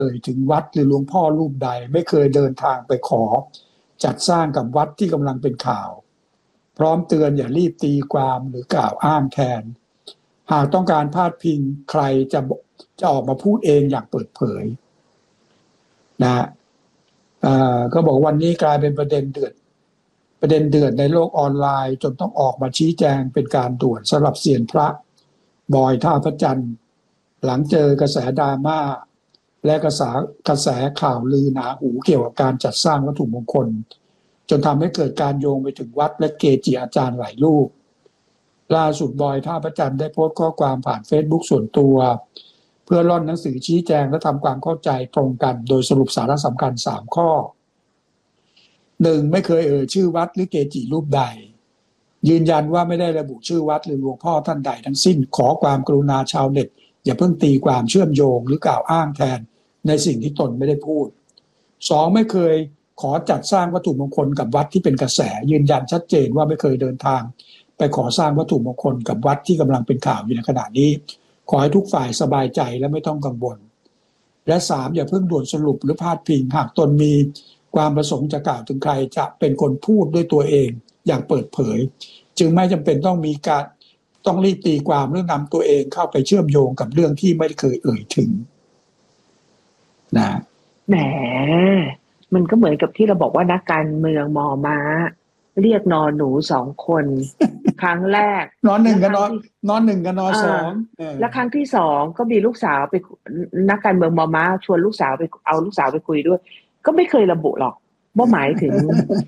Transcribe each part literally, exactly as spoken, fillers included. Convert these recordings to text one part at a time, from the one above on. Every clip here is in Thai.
เอ่ยถึงวัดหรือหลวงพ่อรูปใดไม่เคยเดินทางไปขอจัดสร้างกับวัดที่กำลังเป็นข่าวพร้อมเตือนอย่ารีบตีความหรือกล่าวอ้างแทนหากต้องการพาดพิงใครจะจะออกมาพูดเองอย่างเปิดเผยนะก็บอกวันนี้กลายเป็นประเด็นเดือดประเด็นเดือดในโลกออนไลน์จนต้องออกมาชี้แจงเป็นการด่วนสำหรับเซียนพระบอยท่าพระจันทร์หลังเจอกระแสดราม่าและกระแสกระแสข่าวลือหนาหูเกี่ยวกับการจัดสร้างวัตถุมงคลจนทำให้เกิดการโยงไปถึงวัดและเกจิอาจารย์หลายรูปล่าสุดบอยท่าพระจันทร์ได้โพสต์ข้อความผ่าน Facebook ส่วนตัวเพื่อร่อนหนังสือชี้แจงและทำความเข้าใจตรงกันโดยสรุปสาระสำคัญสามข้อหนึ่งไม่เคยเอ่ยชื่อวัดหรือเกจิรูปใดยืนยันว่าไม่ได้ระบุชื่อวัดหรือหลวงพ่อท่านใดทั้งสิ้นขอความกรุณาชาวเน็ตอย่าเพิ่งตีความเชื่อมโยงหรือกล่าวอ้างแทนในสิ่งที่ตนไม่ได้พูดสองไม่เคยขอจัดสร้างวัตถุมงคลกับวัดที่เป็นกระแสยืนยันชัดเจนว่าไม่เคยเดินทางไปขอสร้างวัตถุมงคลกับวัดที่กำลังเป็นข่าวอยู่ในขณะนี้ขอให้ทุกฝ่ายสบายใจและไม่ต้องกังวลและสามอย่าเพิ่งด่วนสรุปหรือพาดพิงหากตนมีความประสงค์จะกล่าวถึงใครจะเป็นคนพูดด้วยตัวเองอย่างเปิดเผยจึงไม่จำเป็นต้องมีการต้องรีบตีความหรือนำตัวเองเข้าไปเชื่อมโยงกับเรื่องที่ไม่เคยเอ่ยถึงนะแหมมันก็เหมือนกับที่เราบอกว่านักการเมืองมอม้าเรียกนอนหนูสองคนครั้งแรกนอนหนึ่งกับนอนนอนหนึ่งกับนอนสองแล้วครั้งที่สองก็มีลูกสาวไปนักการเมืองมอม้าชวนลูกสาวไปเอาลูกสาวไปคุยด้วยก็ไม่เคยระบุหรอกว่าหมายถึง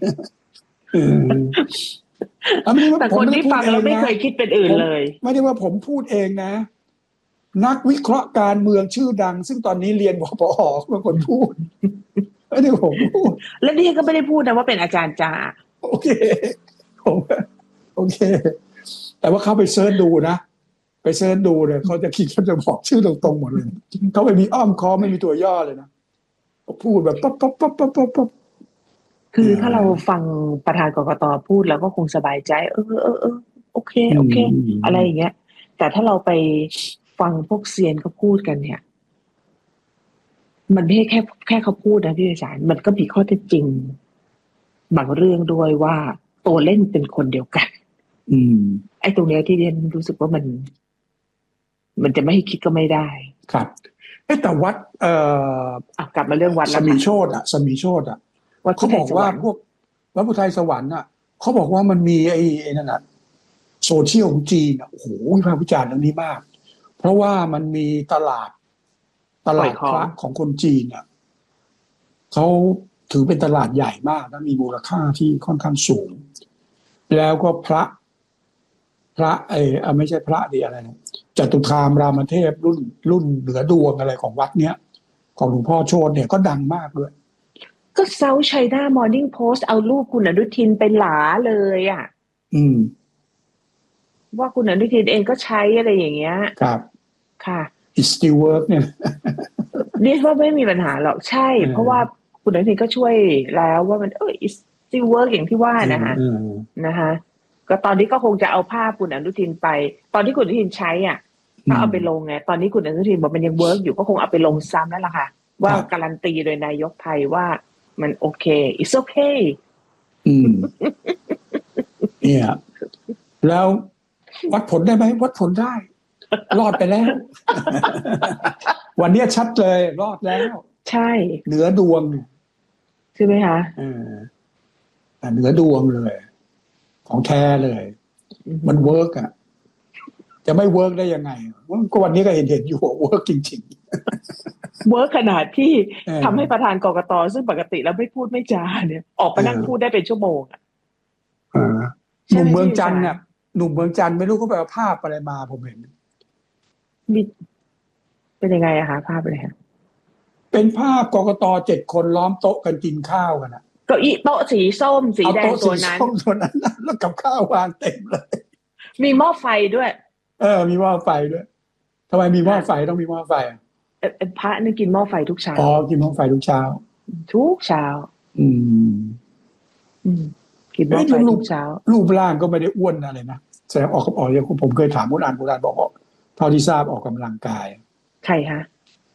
แต่คนที่ฟังเราไม่เคยคิดเป็นอื่นเลยไม่ได้ว่าผมพูดเองนะนักวิเคราะห์การเมืองชื่อดังซึ่งตอนนี้เรียนวปอเป็นคนพูดไม่ได้ผมพูดและนี่ก็ไม่ได้พูดนะว่าเป็นอาจารย์จ่าโอเคผมโอเคแต่ว่าเขาไปเซิร์ชดูนะไปเซิร์ชดูเนี่ยเขาจะคิดเขาจะบอกชื่อตรงๆหมดเลยเขาไม่มีอ้อมค้อมไม่มีตัวย่อเลยนะพูดแบบป๊อปป๊อปป๊อปป๊อปป๊อปคือถ้าเราฟังประธานกกต.พูดแล้วก็คงสบายใจเออเออเออโอเคโอเคอะไรอย่างเงี้ยแต่ถ้าเราไปฟังพวกเซียนเขาพูดกันเนี่ยมันไม่ใช่แค่แค่เขาพูดนะพี่อาจารย์มันก็มีข้อเท็จจริงบางเรื่องด้วยว่าตัวเล่นเป็นคนเดียวกันอืมไอ้ตรงเนี้ยที่เรียนรู้สึกว่ามันมันจะไม่ให้คิดก็ไม่ได้ครับเอ๊ะแต่วัดเอ่อกลับมาเรื่องวัดสมีโชติอ่ะสมีโชติอ่ะเขาบอกว่าพวกวัดพุทธไทยสวรรค์อ่ะเขาบอกว่ามันมีไอ้ไอ้นั่นน่ะโซเชียลของจีนอ่ะโอ้โหวิพากษ์วิจารณ์เรื่องนี้มากเพราะว่ามันมีตลาดตลาดพระของคนจีนอ่ะเขาถือเป็นตลาดใหญ่มากและมีมูลค่าที่ค่อนข้างสูงแล้วก็พระพระไอ้ไม่ใช่พระดีอะไรนะจตุคามรามเทพรุ่นรุ่นเหนือดวงอะไรของวัดเนี้ยของหลวงพ่อโชติเนี่ยก็ดังมากด้วยก็เซาท์ไชน่ามอร์นิ่งโพสต์เอารูปคุณอนุทินไปหลาเลยอ่ะอืมว่าคุณอนุทินเองก็ใช้อะไรอย่างเงี้ยครับค่ะ it still work เนี่ยดิฉันว่าไม่มีปัญหาหรอกใช่เพราะว่าคุณอนุทินก็ช่วยแล้วว่ามันเออ it still work อย่างที่ว่านะคะนะคะก็ตอนนี้ก็คงจะเอาภาพคุณอนุทินไปตอนที่คุณอนุทินใช้อ่ะก็เอาไปลงไงตอนนี้คุณอนุทินบอกมันยังเวิร์กอยู่ก็คงเอาไปลงซ้ำแล้วล่ะค่ะว่าการันตีโดยนายกไทยว่ามันโอเค it's okay อืมเนี่ยแล้ววัดผลได้ไหมวัดผลได้รอดไปแล้ววันนี้ชัดเลยรอดแล้วใช่เหนือดวงใช่ไหมคะเออเหนือดวงเลยของแท้เลยมันเวิร์กอ่ะจะไม่เวิร์กได้ยังไงก็วันนี้ก็เห็นเห็นอยู่ว่าเวิร์กจริงๆเวิร์กขนาดที่ทำให้ประธานกกต.ซึ่งปกติแล้วไม่พูดไม่จาเนี่ยออกมานั่งพูดได้เป็นชั่วโมงอ่ะหนุ่มเมืองจันทร์เนี่ยหนุ่มเมืองจันทร์ไม่รู้เขาไปเอาภาพอะไรมาผมเห็นมีเป็นยังไงอะคะภาพอะไรฮะเป็นภาพกกต.เจ็ดคนล้อมโต๊ะกันกินข้าวกันอะเก้าอี้โต๊ะสีส้มสีแดงตัวนั้นตัวนั้นแล้วกับข้าววางเต็มเลยมีหม้อไฟด้วยเออมีหม้อไฟด้วยทำไมมีหม้อไฟต้องมีหม้อไฟอ่ะพระนี่กินหม้อไฟทุกเช้าอ๋อกินหม้อไฟทุกเช้าทุกเช้าอืมอืมกินหม้อไฟทุกเช้ารูปร่างก็ไม่ได้อ้วนอะไรนะแสดงออกกับออกอย่างผมเคยถามโบราณโบราณบอกเท่าที่ทราบออกกำลังกายใครคะ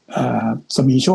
สมีโช